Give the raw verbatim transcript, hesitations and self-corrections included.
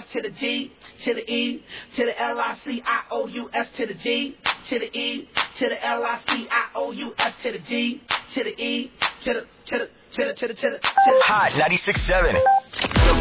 to the G, to the E, to the L I C I O U S to the G, to the E, to the L I C I O U S to the G, to the E, to the, to the, to the, to the, to the, to the. Hot ninety-six point seven.